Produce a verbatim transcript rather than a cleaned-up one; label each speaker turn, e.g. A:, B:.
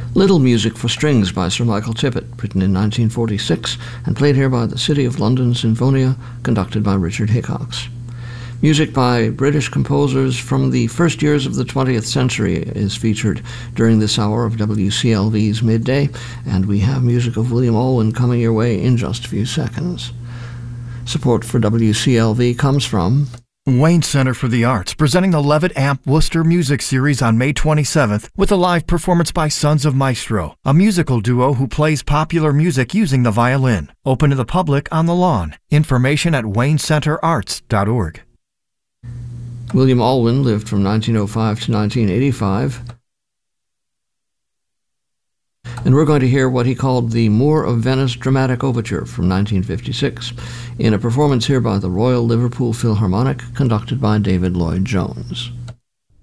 A: Little Music for Strings by Sir Michael Tippett, written in nineteen forty-six and played here by the City of London Sinfonia, conducted by Richard Hickox. Music by British composers from the first years of the twentieth century is featured during this hour of W C L V's Midday, and we have music of William Olwen coming your way in just a few seconds. Support for W C L V comes from
B: Wayne Center for the Arts, presenting the Levitt Amp Worcester Music Series on May twenty-seventh with a live performance by Sons of Maestro, a musical duo who plays popular music using the violin. Open to the public on the lawn. Information at wayne center arts dot org.
A: William Olwen lived from nineteen oh five to nineteen eighty-five, and we're going to hear what he called the Moor of Venice Dramatic Overture from nineteen fifty-six, in a performance here by the Royal Liverpool Philharmonic, conducted by David Lloyd Jones.